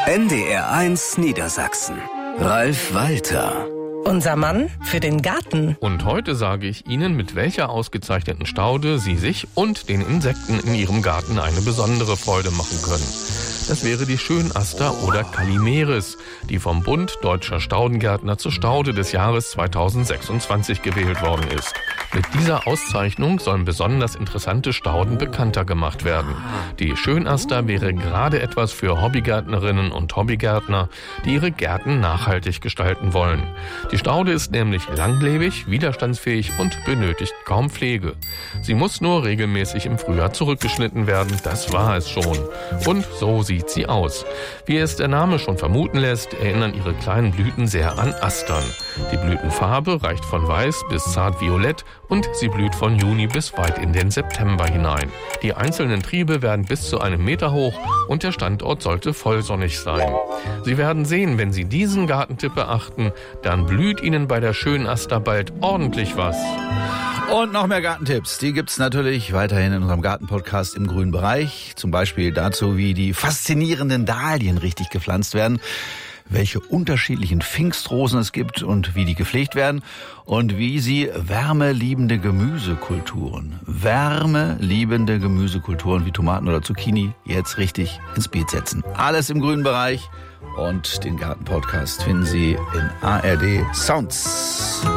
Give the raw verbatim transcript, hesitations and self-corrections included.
N D R eins Niedersachsen. Ralf Walter. Unser Mann für den Garten. Und heute sage ich Ihnen, mit welcher ausgezeichneten Staude Sie sich und den Insekten in Ihrem Garten eine besondere Freude machen können. Das wäre die Schönaster oder Calimeris, die vom Bund Deutscher Staudengärtner zur Staude des Jahres zweitausendsechsundzwanzig gewählt worden ist. Mit dieser Auszeichnung sollen besonders interessante Stauden bekannter gemacht werden. Die Schönaster wäre gerade etwas für Hobbygärtnerinnen und Hobbygärtner, die ihre Gärten nachhaltig gestalten wollen. Die Staude ist nämlich langlebig, widerstandsfähig und benötigt kaum Pflege. Sie muss nur regelmäßig im Frühjahr zurückgeschnitten werden, das war es schon. Und so sieht sie aus. Wie es der Name schon vermuten lässt, erinnern ihre kleinen Blüten sehr an Astern. Die Blütenfarbe reicht von weiß bis zart violett und sie blüht von Juni bis weit in den September hinein. Die einzelnen Triebe werden bis zu einem Meter hoch und der Standort sollte vollsonnig sein. Sie werden sehen, wenn Sie diesen Gartentipp beachten, dann blüht Ihnen bei der Schönaster bald ordentlich was. Und noch mehr Gartentipps, die gibt's natürlich weiterhin in unserem Gartenpodcast im grünen Bereich. Zum Beispiel dazu, wie die faszinierenden Dahlien richtig gepflanzt werden, welche unterschiedlichen Pfingstrosen es gibt und wie die gepflegt werden und wie Sie wärmeliebende Gemüsekulturen, wärmeliebende Gemüsekulturen wie Tomaten oder Zucchini jetzt richtig ins Beet setzen. Alles im grünen Bereich und den Gartenpodcast finden Sie in A R D Sounds.